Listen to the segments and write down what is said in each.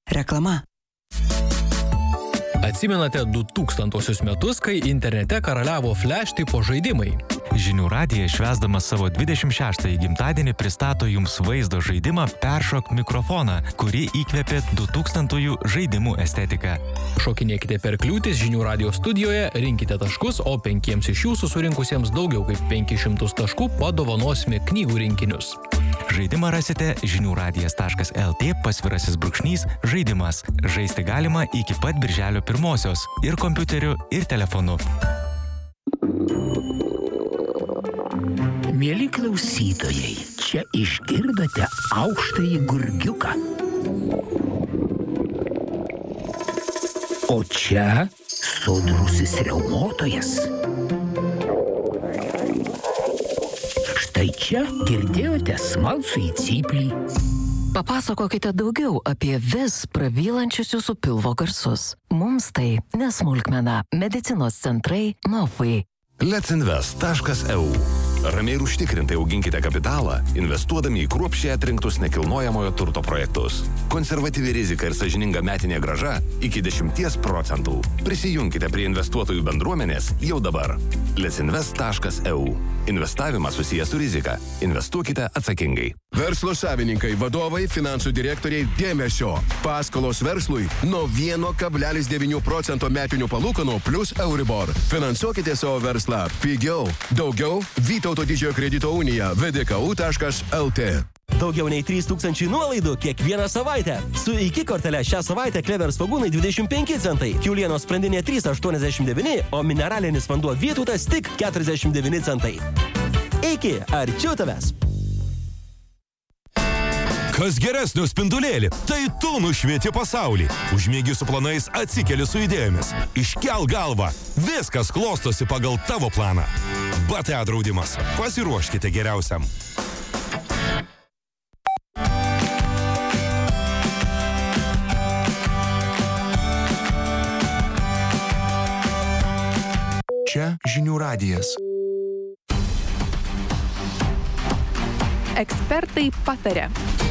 Reklama. Atsimenate 2000 metus, kai internete karaliavo Flash tipo žaidimai. Žinių radijas švęsdamas savo 26-ąjį gimtadienį pristato jums vaizdo žaidimą Peršok mikrofoną, kurį įkvėpė 2000-ųjų žaidimų estetiką. Šokinėkite per kliūtis Žinių radijo studijoje, rinkite taškus, o 5 iš jūsų surinkusiems daugiau kaip 500 taškų padovanosime knygų rinkinius. Žaidimą rasite žiniųradijas.lt / žaidimas. Žaisti galima iki pat birželio 1-osios ir kompiuteriu, ir telefonu. Mieli klausytojai, čia išgirdote aukštąjį gurgiuką. O čia sodrusis riaumotojas. Štai čia girdėjote smalsųjį cyplį. Papasakokite daugiau apie vis prabylančius jūsų pilvo garsus. Mums tai nesmulkmena. Medicinos centrai Nofai. Letsinvest.eu. Ramiai ir užtikrintai auginkite kapitalą, investuodami į kruopščiai atrinktus nekilnojamojo turto projektus. Konservatyvi rizika ir sąžininga metinė grąža iki 10%. Prisijunkite prie investuotojų bendruomenės jau dabar. Letsinvest.eu. Investavimas susijęs su rizika. Investuokite atsakingai. Verslo savininkai, vadovai, finansų direktoriai, dėmesio. Paskolos verslui nuo 1,9% metinių palūkanų plus Euribor. Finansuokite savo verslą pigiau, daugiau. Vytauto Didžiojo kredito unija vdku.lt. Daugiau nei 3000 nuolaidų kiekvieną savaitę. Su iki kortele šią savaitę Klevers svogūnai 25 centai, kiaulienos sprandinė 3,89, o mineralinis vanduo Vytautas tik 49 centai. Iki, arčiau tavęs. Kas geresnio spindulėlį, tai tu nušvieti pasaulį. Užmiegi su planais, atsikeli su idėjomis. Iškel galvą, viskas klostosi pagal tavo planą. BTA draudimas. Pasiruoškite geriausiam. Čia Žinių radijas. Ekspertai pataria.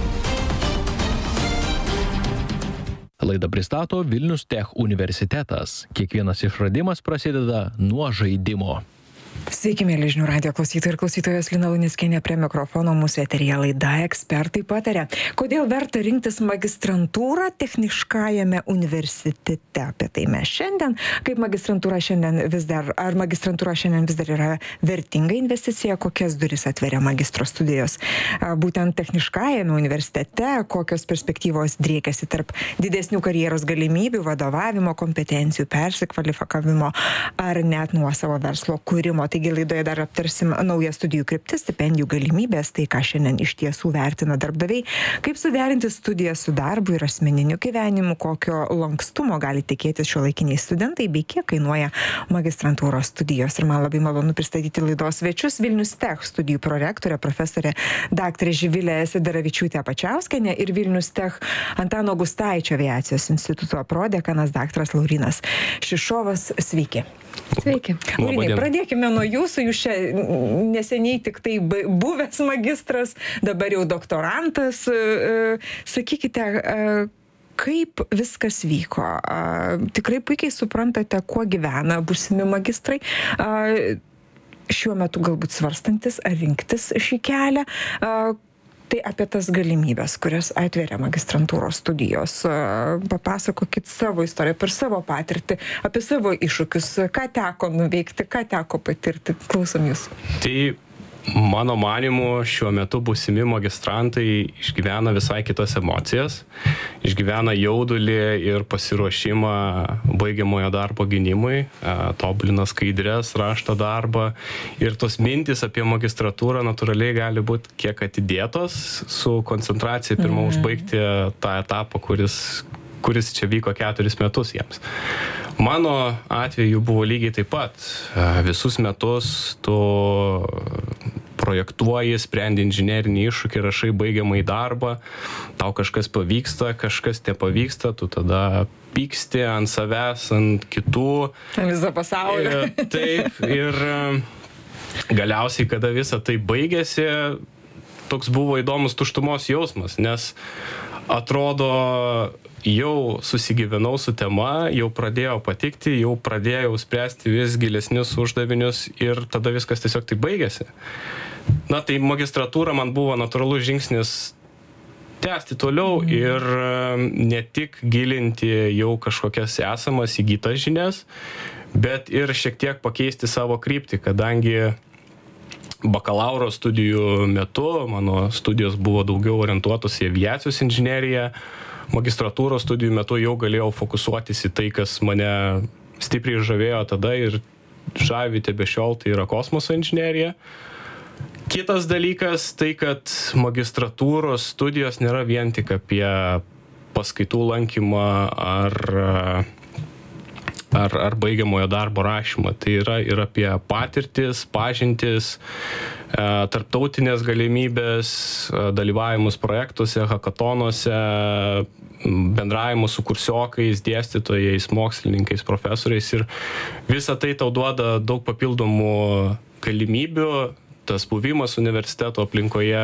Laidą pristato Vilnius Tech universitetas. Kiekvienas išradimas prasideda nuo žaidimo. Sveiki, mėly Žinių radijo klausytojai ir klausytojos, Lina Luneckienė prie mikrofono, mūsų eteryje laida Ekspertai pataria. Kodėl verta rinktis magistrantūrą techniškajame universitete? Apie tai mes šiandien, kaip magistrantūra šiandien vis dar yra vertinga investicija, kokias duris atveria magistro studijos. Būtent techniškajame universitete, kokios perspektyvos driekiasi tarp didesnių karjeros galimybių, vadovavimo kompetencijų, persikvalifikavimo ar net nuosavo verslo kūrimo. Taigi laidoje dar aptarsim naują studijų kryptis, stipendijų galimybės, tai ką šiandien iš tiesų vertina darbdaviai, kaip suderinti studijas su darbu ir asmeniniu gyvenimu, kokio lankstumo gali tikėtis šiuolaikiniai studentai, bei kiek kainuoja magistrantūros studijos. Ir man labai malonu pristatyti laidos svečius Vilnius Tech studijų prorektorė, profesorė daktarė Živilė Sidaravičiūtė Pačiauskienė ir Vilnius Tech Antano Gustaičio aviacijos instituto prodekanas daktaras Laurynas Šišovas. Sveiki. Sveiki. Laurynai, pradėkime nuo jūsų. Jūs čia neseniai tik tai buvęs magistras, dabar jau doktorantas. Sakykite, kaip viskas vyko? Tikrai puikiai suprantate, kuo gyvena būsimi magistrai? Šiuo metu galbūt svarstantis ar rinktis šį kelią. Tai apie tas galimybės, kurias atveria magistrantūros studijos. Papasakokit savo istoriją, per savo patirtį, apie savo iššūkius, ką teko nuveikti, ką teko patirti. Klausom jūs. Tai mano manymu šiuo metu būsimi magistrantai išgyvena visai kitas emocijas. Išgyvena jaudulį ir pasiruošimą baigiamojo darbo gynimui, tobulina skaidres, rašto darbą. Ir tos mintis apie magistratūrą natūraliai gali būti kiek atidėtos su koncentracija pirmą užbaigti tą etapą, kuris čia vyko 4 metus jiems. Mano atveju buvo lygiai taip pat. Visus metus tu projektuoji, sprendi inžinerinį iššūkį, rašai baigiamąjį darbą, tau kažkas pavyksta, kažkas nepavyksta, tu tada pyksti ant savęs, ant kitų. Visą pasaulį. Taip, ir galiausiai, kada visa tai baigėsi, toks buvo įdomus tuštumos jausmas, nes atrodo, jau susigyvenau su tema, jau pradėjo patikti, jau pradėjau spręsti vis gilesnius uždavinius ir tada viskas tiesiog tai baigėsi. Na, tai magistratūra man buvo natūralus žingsnis tęsti toliau ir ne tik gilinti jau kažkokias esamas įgytas žinias, bet ir šiek tiek pakeisti savo kryptį, kadangi bakalauro studijų metu mano studijos buvo daugiau orientuotos į aviacijos inžineriją, magistratūros studijų metu jau galėjau fokusuotis į tai, kas mane stipriai žavėjo tada ir žavi tebešiol, tai yra kosmoso inžinerija. Kitas dalykas tai, kad magistratūros studijos nėra vien tik apie paskaitų lankymą ar baigiamojo darbo rašymą. Tai yra ir apie patirtis, pažintis, tarptautinės galimybės, dalyvavimus projektuose, hakatonuose, bendravimus su kursiokais, dėstytojais, mokslininkais, profesoriais ir visa tai tau duoda daug papildomų galimybių, tas buvimas universiteto aplinkoje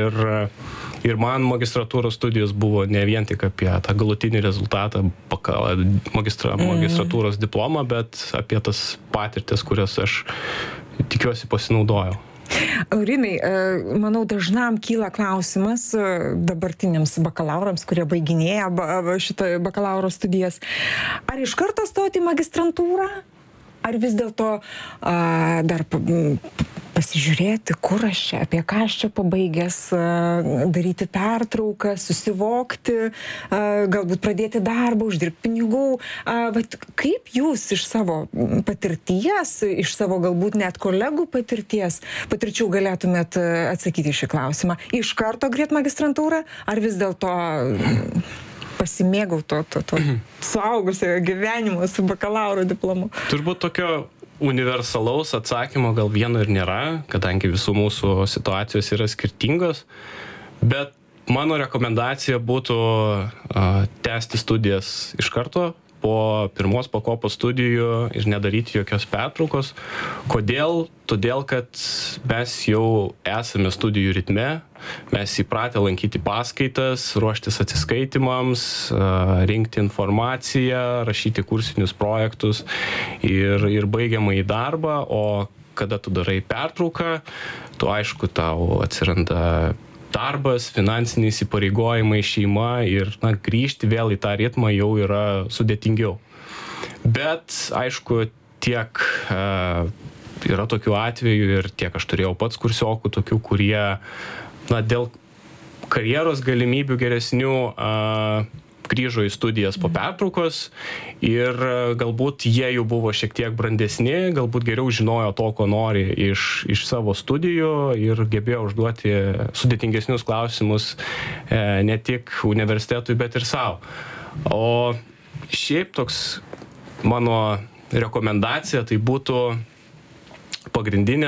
ir man magistratūros studijos buvo ne vien tik apie tą galutinį rezultatą, magistratūros diplomą, bet apie tas patirtis, kurias aš tikiuosi pasinaudojau. Laurynai, manau, dažnam kyla klausimas dabartiniams bakalaurams, kurie baiginėja šitą bakalauro studijas. Ar iš karto stoti į magistrantūrą? Ar vis dėlto dar pasižiūrėti, kur aš čia, apie ką aš čia pabaigęs, daryti pertrauką, susivokti, galbūt pradėti darbą, uždirbti pinigų. Kaip jūs iš savo patirties, iš savo galbūt net kolegų patirčių galėtumėt atsakyti šį klausimą? Iš karto greit magistrantūrą, ar vis dėlto pasimėgau to suaugusiojo gyvenimo su bakalauro diplomu? Turbūt tokio universalaus atsakymo gal vieno ir nėra, kadangi visų mūsų situacijos yra skirtingos, bet mano rekomendacija būtų tęsti studijas iš karto po pirmos pakopos studijų ir nedaryti jokios pertraukos. Kodėl? Todėl, kad mes jau esame studijų ritme, mes įpratę lankyti paskaitas, ruoštis atsiskaitimams, rinkti informaciją, rašyti kursinius projektus ir baigiamąjį darbą, o kada tu darai pertrauką, tu aišku, tau atsiranda darbas, finansiniai įsipareigojimai, šeima ir grįžti vėl į tą ritmą jau yra sudėtingiau. Bet, aišku, tiek yra tokių atvejų ir tiek aš turėjau pats kursiokų tokių, kurie dėl karjeros galimybių geresnių grįžo į studijas po pertraukos ir galbūt jie jau buvo šiek tiek brandesni, galbūt geriau žinojo to, ko nori iš savo studijų ir gebėjo užduoti sudėtingesnius klausimus ne tik universitetui, bet ir savo. O šiaip toks mano rekomendacija tai būtų pagrindinė,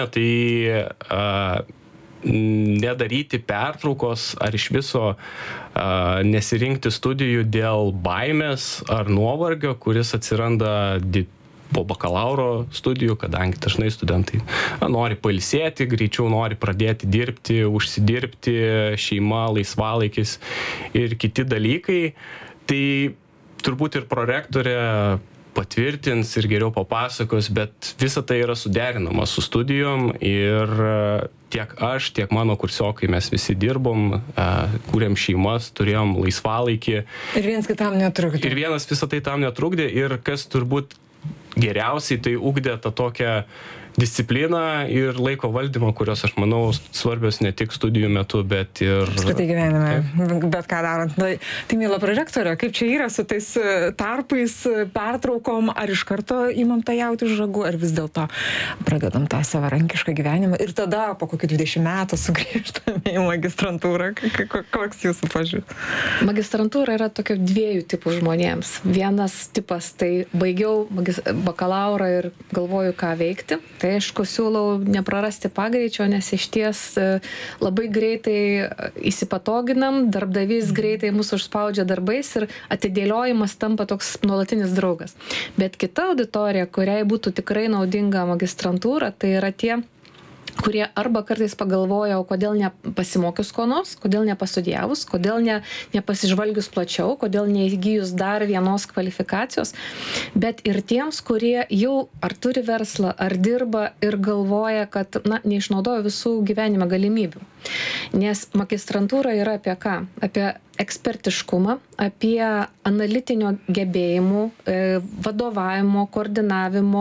tai nedaryti pertraukos ar iš viso nesirinkti studijų dėl baimės ar nuovargio, kuris atsiranda po bakalauro studijų, kadangi dažnai studentai nori pailsėti, greičiau nori pradėti dirbti, užsidirbti, šeima, laisvalaikis ir kiti dalykai. Tai turbūt ir prorektorė patvirtins ir geriau papasakos, bet visa tai yra suderinama su studijom ir tiek aš, tiek mano kursiokai mes visi dirbom, kūrėm šeimas, turėjom laisvalaikį. Ir vienas kitam netrukdė. Ir vienas visą tai tam netrukdė ir kas turbūt geriausiai tai ugdė tą tokią discipliną ir laiko valdymą, kurios, aš manau, svarbios ne tik studijų metu, bet ir apskritai gyvenime, bet ką darant. Tai mėla prorektorė, kaip čia yra su tais tarpais, pertraukom, ar iš karto imam tą jautį už ragų, ar vis dėlto pradedam tą savarankišką gyvenimą ir tada po kokių 20 metų sugrįžtame į magistrantūrą. Koks jūsų požiūris? Magistrantūra yra tokia dviejų tipų žmonėms. Vienas tipas, tai baigiau bakalaurą ir galvoju, ką veikti. Tai aišku, siūlau neprarasti pagreičio, nes iš ties labai greitai įsipatoginam, darbdavys greitai mūsų užspaudžia darbais ir atidėliojimas tampa toks nuolatinis draugas. Bet kita auditorija, kuriai būtų tikrai naudinga magistrantūra, tai yra tie kurie arba kartais pagalvoja, o kodėl nepasimokius ko nors, kodėl nepastudijavus, kodėl nepasižvalgius plačiau, kodėl neįgyjus dar vienos kvalifikacijos, bet ir tiems, kurie jau ar turi verslą, ar dirba ir galvoja, kad neišnaudoja visų gyvenime galimybių. Nes magistrantūra yra apie ką? Apie ekspertiškumą, apie analitinio gebėjimų, vadovavimo, koordinavimo,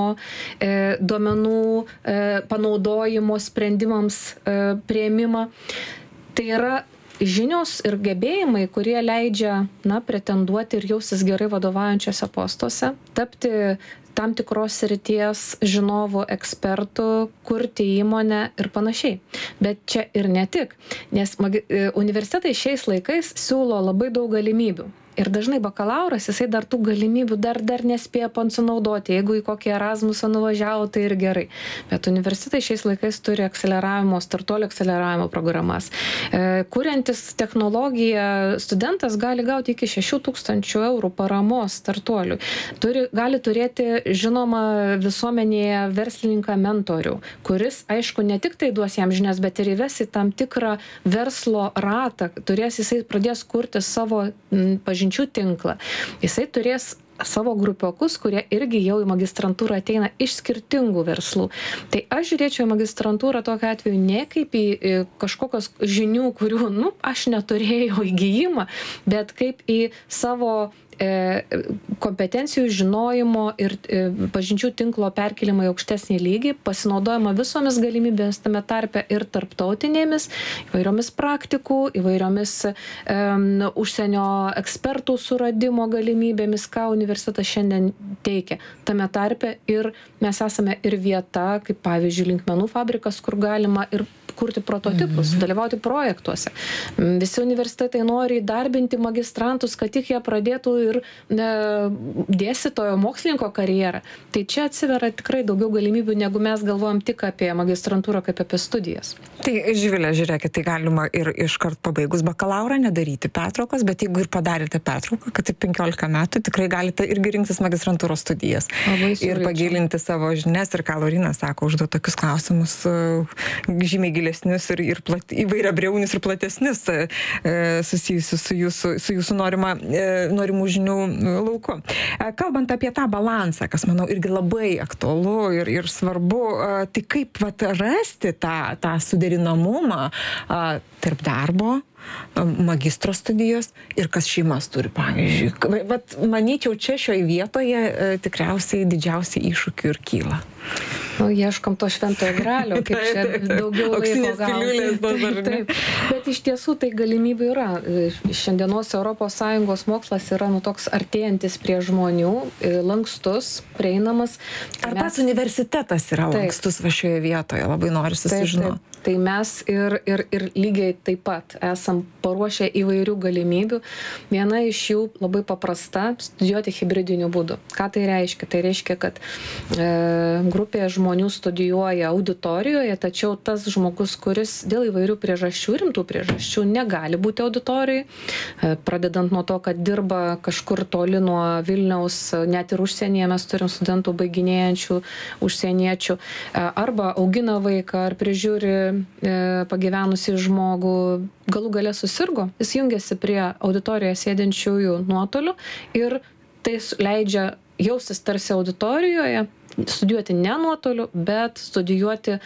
duomenų panaudojimo sprendimams priėmimą. Tai yra žinios ir gebėjimai, kurie leidžia pretenduoti ir jaustis gerai vadovaujančiose postuose, tapti tam tikros srities žinovų, ekspertų, kurti įmonę ir panašiai. Bet čia ir ne tik, nes universitetai šiais laikais siūlo labai daug galimybių. Ir dažnai bakalauras, jisai dar tų galimybių dar nespėja pasinaudoti. Jeigu į kokį Erasmusą nuvažiavo, tai ir gerai. Bet universitetai šiais laikais turi startuolių akceleravimo programas. Kuriantis technologiją, studentas gali gauti iki 6,000 eurų paramos startuoliui. Gali turėti, žinoma, visuomenėje verslininką mentorių, kuris, aišku, ne tik tai duos jam žinias, bet ir įves į tam tikrą verslo ratą. Jisai pradės kurti savo pažinčių tinklą. Jisai turės savo grupiokus, kurie irgi jau į magistrantūrą ateina iš skirtingų verslų. Tai aš žiūrėčiau į magistrantūrą tokiu atveju ne kaip į kažkokios žinių, kurių, aš neturėjau įgijimą, bet kaip į savo kompetencijų, žinojimo ir pažinčių tinklo perkelimą į aukštesnį lygį, pasinaudojama visomis galimybėmis tame tarpe ir tarptautinėmis, įvairiomis praktikų, įvairiomis užsienio ekspertų suradimo galimybėmis, ką universitetas šiandien teikia. Tame tarpe ir mes esame ir vieta, kaip pavyzdžiui, linkmenų fabrikas, kur galima ir kurti prototipus, dalyvauti projektuose. Visi universitetai nori įdarbinti magistrantus, kad tik jie pradėtų ir dėstytojo mokslininko karjerą. Tai čia atsiveria tikrai daugiau galimybių, negu mes galvojam tik apie magistrantūrą, kaip apie studijas. Tai, Živilė, žiūrėkit, tai galima ir iškart pabaigus bakalaurą nedaryti pertraukos, bet jeigu ir padarėte pertrauką, kad tai 15 metų, tikrai galite irgi rinktis magistrantūros studijas. Ir pagilinti savo žinias, ir ką Lauryna sako, užduoti tokius klausimus žymiai gilesnius ir įvairiabriaunius ir platesnius susijusius su jūsų norimų žinių lauku. Kalbant apie tą balansą, kas, manau, irgi labai aktualu ir svarbu, tai kaip rasti tą suderinamumą tarp darbo, magistro studijos ir kas šeimas turi, pavyzdžiui. Manyčiau, čia šioje vietoje tikriausiai didžiausiai iššūkių ir kyla. Ieškom to šventojo gralio, kaip čia daugiau laiko gauti. Taip. Bet iš tiesų tai galimybių yra. Šiandienos ES mokslas yra toks artėjantis prie žmonių, lankstus, prieinamas. Ar pats universitetas yra lankstus šioje vietoje? Labai noriu susižinoti. Tai mes ir lygiai taip pat esam paruošę įvairių galimybių. Viena iš jų labai paprasta - studijuoti hibridiniu būdu. Ką tai reiškia? Tai reiškia, kad grupė žmonių studijuoja auditorijoje, tačiau tas žmogus, kuris dėl įvairių priežasčių, rimtų priežasčių, negali būti auditorijai, pradedant nuo to, kad dirba kažkur toli nuo Vilniaus, net ir užsienyje mes turim studentų baiginėjančių užsieniečių, arba augina vaiką, ar prižiūri pagyvenusį žmogų, galų gale susirgo, jis jungiasi prie auditorijoje sėdinčiųjų nuotoliu ir tai leidžia jaustis tarsi auditorijoje, studijuoti ne nuotoliu, bet studijuoti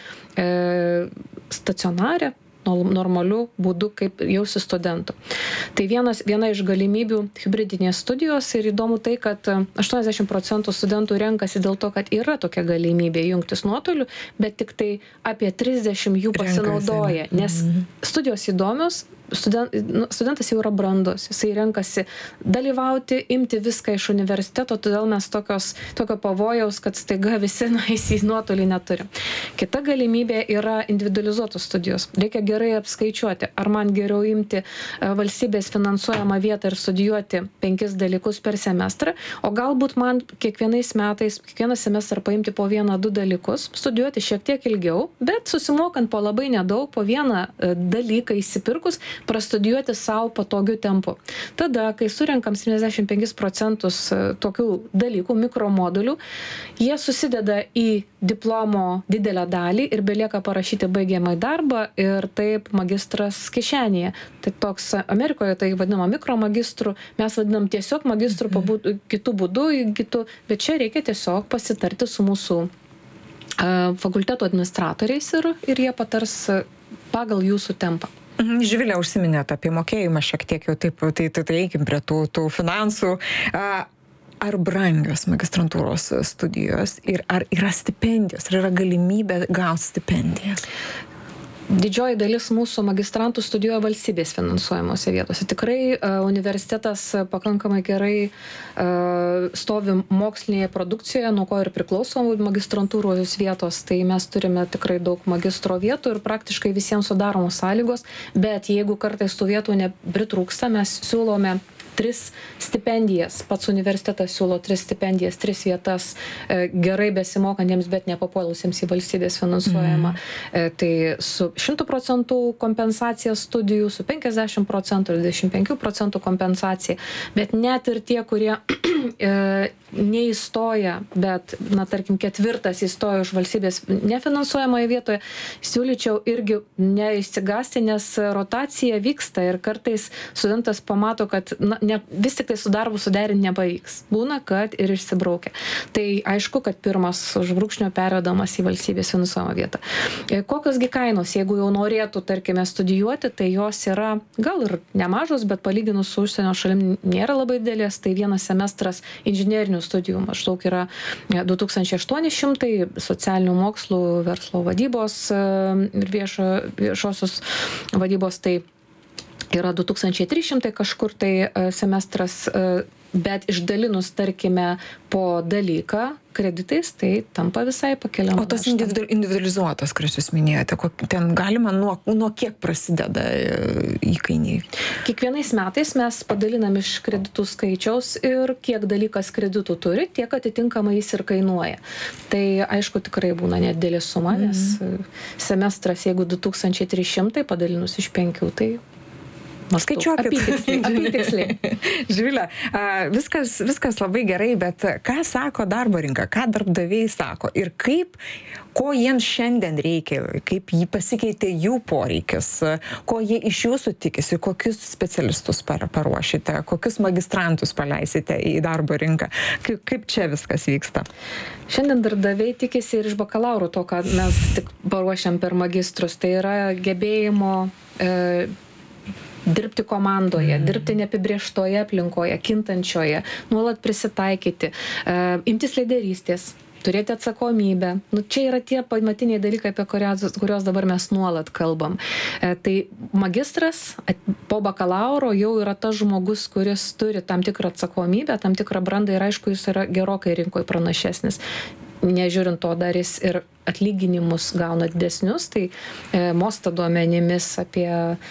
stacionare, normaliu būdu, kaip jausis studentų. Tai viena iš galimybių hibridinės studijos ir įdomu tai, kad 80% studentų renkasi dėl to, kad yra tokia galimybė jungtis nuotoliu, bet tik tai apie 30 jų pasinaudoja, nes studijos įdomios, studentas jau yra brandus, jisai renkasi dalyvauti, imti viską iš universiteto, todėl mes tokio pavojaus, kad staiga visi nueis į nuotolį neturim. Kita galimybė yra individualizuotos studijos. Reikia gerai apskaičiuoti, ar man geriau imti valstybės finansuojamą vietą ir studijuoti 5 dalykus per semestrą, o galbūt man kiekvieną semestrą paimti po 1-2 dalykus, studijuoti šiek tiek ilgiau, bet susimokant po labai nedaug, po vieną dalyką įsipirkus, prastudijuoti savo patogiu tempu. Tada, kai surenkam 75% tokių dalykų, mikromodulių, jie susideda į diplomo didelę dalį ir belieka parašyti baigiamąjį darbą ir taip magistras kišenėje. Tai toks Amerikoje tai vadinama mikromagistru, mes vadinam tiesiog magistru kitų būdų, bet čia reikia tiesiog pasitarti su mūsų fakulteto administratoriais ir jie patars pagal jūsų tempą. Živilė, užsiminėt apie mokėjimą šiek tiek jau taip, tai eikim prie tų finansų. Ar brangios magistrantūros studijos ir ar yra stipendijos, ar yra galimybė gauti stipendijas? Didžioji dalis mūsų magistrantų studijuoja valstybės finansuojamose vietose. Tikrai universitetas pakankamai gerai stovi mokslinėje produkcijoje, nuo ko ir priklauso magistrantūros vietos. Tai mes turime tikrai daug magistro vietų ir praktiškai visiems sudaromos sąlygos, bet jeigu kartais tų vietų nepritrūksta, mes siūlome 3 stipendijas. Pats universitetas siūlo 3 stipendijas, 3 vietas gerai besimokantiems, bet nepapuolusiems į valstybės finansuojamą. Tai su 100% kompensacija studijų, su 50% ir 25% kompensacija. Bet net ir tie, kurie neįstoja, bet, tarkim, 4 įstojo iš valstybės nefinansuojamoje vietoje, siūlyčiau irgi neįsigasti, nes rotacija vyksta ir kartais studentas pamato, kad vis tik tai su darbu suderinti nepavyks. Būna, kad ir išsibraukia. Tai aišku, kad pirmas užbrūkšnio pervedamas į valstybės finansuojamą vietą. Kokiosgi kainos, jeigu jau norėtų, tarkime, studijuoti, tai jos yra gal ir nemažos, bet palyginus su užsienio šalim nėra labai didelės. Tai vienas semestras inžinerinių studijų maždaug yra 2800, socialinių mokslų, verslo vadybos ir viešosios vadybos tai yra 2300 kažkur tai semestras, bet išdalinus, tarkime, po dalyką kreditais, tai tampa visai pakeliama. O tas individualizuotas, kuris jūs minėjote, ten galima nuo kiek prasideda įkainiai? Kiekvienais metais mes padalinam iš kreditų skaičiaus ir kiek dalykas kreditų turi, tiek atitinkamai jis ir kainuoja. Tai aišku, tikrai būna nedidelė suma, nes semestras, jeigu 2300 padalinus iš 5, tai skaičiuokit. Apytiksliai. Živilė, viskas labai gerai, bet ką sako darbo rinka, ką darbdaviai sako ir ko jiems šiandien reikia, kaip jį pasikeitė jų poreikis, ko jie iš jūsų tikisi, kokius specialistus paruošite, kokius magistrantus paleisite į darbo rinką, kaip čia viskas vyksta? Šiandien darbdaviai tikisi ir iš bakalauro to, ką mes tik paruošiam per magistrus, tai yra gebėjimo dirbti komandoje, dirbti neapibrėžtoje aplinkoje, kintančioje, nuolat prisitaikyti, imtis lyderystės, turėti atsakomybę. Čia yra tie pamatiniai dalykai, apie kurios dabar mes nuolat kalbam. Tai magistras po bakalauro jau yra tas žmogus, kuris turi tam tikrą atsakomybę, tam tikrą brandą ir aišku, jis yra gerokai rinkoje pranašesnis. Nežiūrint to, dar jis ir atlyginimus gauna didesnius, tai Mosta duomenimis apie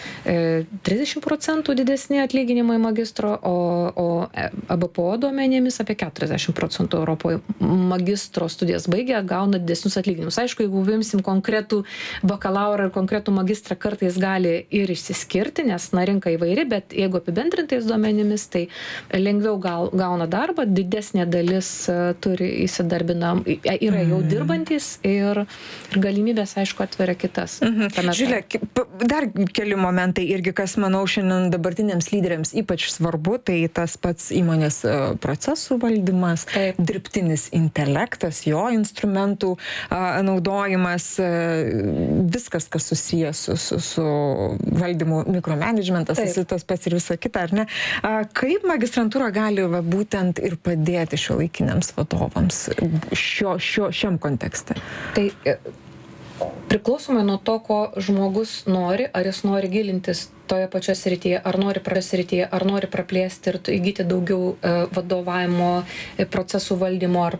30% didesni atlyginimai magistro, o ABPO duomenimis apie 40% Europoje magistro studijas baigę gauna didesnius atlyginimus. Aišku, jeigu imsim konkretų bakalaurą ir konkretų magistrą, kartais gali ir išsiskirti, nes rinka įvairi, bet jeigu apibendrintais duomenimis, tai lengviau gauna darbą, didesnė dalis turi įsidarbinam, yra jau dirbantis ir galimybės, aišku, atveria kitas. Žiūrėk, dar keli momentai irgi, kas, manau, šiandien dabartiniams lyderiams ypač svarbu, tai tas pats įmonės procesų valdymas, dirbtinis intelektas, jo instrumentų naudojimas, viskas, kas susijęs su valdymu, mikromanagementas, tas pats ir visa kita, ar ne? Kaip magistrantūra gali būtent ir padėti šiuolaikiniams vadovams šiam kontekste? Tai priklausomai nuo to, ko žmogus nori, ar jis nori gilintis toje pačioje srityje, ar nori praplėsti ir įgyti daugiau vadovavimo, procesų valdymo ar